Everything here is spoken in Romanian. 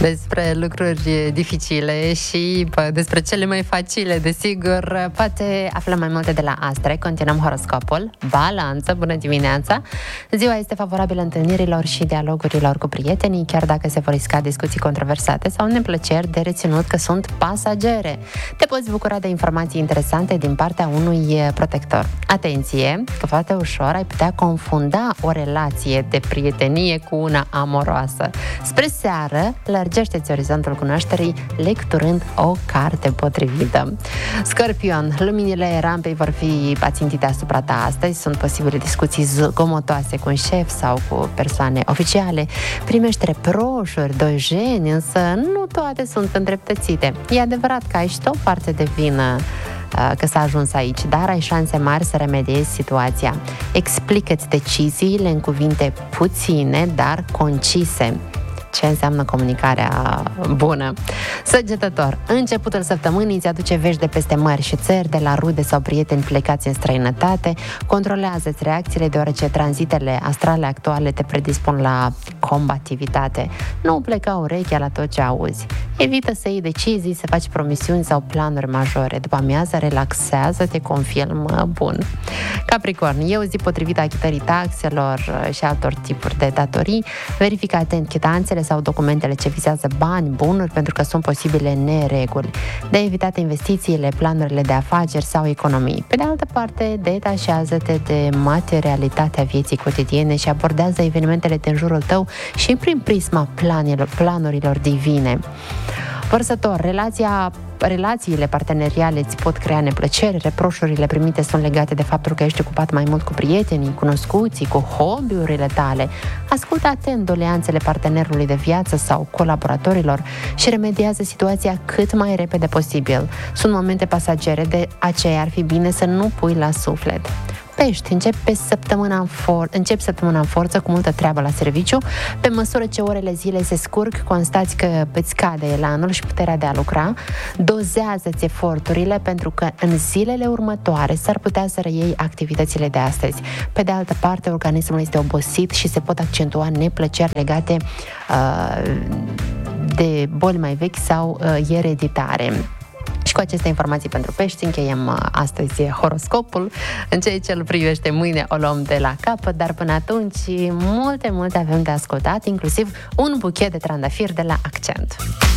Despre lucruri dificile și despre cele mai facile, desigur, poate aflăm mai multe de la Astre. Continuăm horoscopul. Balanță, bună dimineața! Ziua este favorabilă întâlnirilor și dialogurilor cu prietenii, chiar dacă se vor risca discuții controversate sau neplăceri de reținut că sunt pasagere. Te poți bucura de informații interesante din partea unui protector. Atenție, că foarte ușor ai putea confunda o relație de prietenie cu una amoroasă. Spre seară, lărgește-ți orizontul cunoașterii lecturând o carte potrivită. Scorpion, luminile rampei vor fi ațintite asupra ta astăzi. Sunt posibile discuții zgomotoase cu un șef sau cu persoane oficiale. Primești reproșuri, dojeni, însă nu toate sunt îndreptățite. E adevărat că ai și o parte de vină că s-a ajuns aici, dar ai șanse mari să remediezi situația. Explică-ți deciziile în cuvinte puține, dar concise. Ce înseamnă comunicarea bună? Săgetător, începutul săptămânii îți aduce vești de peste mări și țări, de la rude sau prieteni plecați în străinătate. Controlează-ți reacțiile, deoarece tranzitele astrale actuale te predispun la combativitate. Nu pleca urechea la tot ce auzi. Evită să iei decizii, să faci promisiuni sau planuri majore. După amiază, relaxează-te cu un film bun. Capricorn, e o zi potrivită achitării taxelor și altor tipuri de datorii. Verifică atent chitanțele sau documentele ce vizează bani, bunuri, pentru că sunt posibile nereguli. De evitat investițiile, planurile de afaceri sau economii. Pe de altă parte, detașează-te de materialitatea vieții cotidiene și abordează evenimentele din jurul tău și prin prisma planurilor divine. Vărsător, relațiile parteneriale îți pot crea neplăceri, reproșurile primite sunt legate de faptul că ești ocupat mai mult cu prietenii, cunoscuții, cu hobby-urile tale. Ascultă atent doleanțele partenerului de viață sau colaboratorilor și remediază situația cât mai repede posibil. Sunt momente pasagere, de aceea ar fi bine să nu pui la suflet. Pești, începi săptămâna în forță, cu multă treabă la serviciu. Pe măsură ce orele zilei se scurg, constați că îți scade elanul și puterea de a lucra. Dozează-ți eforturile, pentru că în zilele următoare s-ar putea să reiei activitățile de astăzi. Pe de altă parte, organismul este obosit și se pot accentua neplăceri legate de boli mai vechi sau ereditare. Și cu aceste informații pentru pești încheiem astăzi horoscopul. În ceea ce îl privește mâine o luăm de la capăt, dar până atunci multe avem de ascultat, inclusiv un buchet de trandafiri de la Accent.